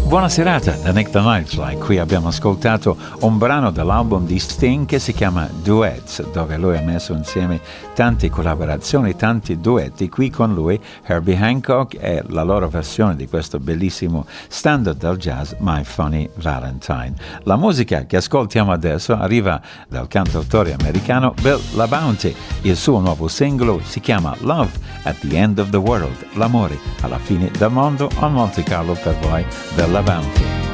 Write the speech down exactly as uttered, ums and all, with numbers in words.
Buona serata da Nick the Nightfly. Qui abbiamo ascoltato un brano dell'album di Sting che si chiama Duets, dove lui ha messo insieme tante collaborazioni, tanti duetti. Qui con lui Herbie Hancock e la loro versione di questo bellissimo standard del jazz My Funny Valentine. La musica che ascoltiamo adesso arriva dal cantautore americano Bill LaBounty. Il suo nuovo singolo si chiama Love at the End of the World, l'amore alla fine del mondo, a Monte Carlo per voi, Bill LaBounty.